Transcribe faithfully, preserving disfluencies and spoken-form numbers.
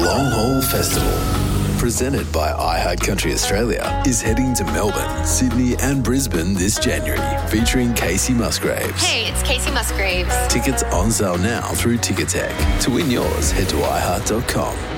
Long Haul Festival, presented by iHeart Country Australia, is heading to Melbourne, Sydney and Brisbane this January, featuring Casey Musgraves. Hey, it's Casey Musgraves. Tickets on sale now through Ticketek. To win yours, head to i heart dot com.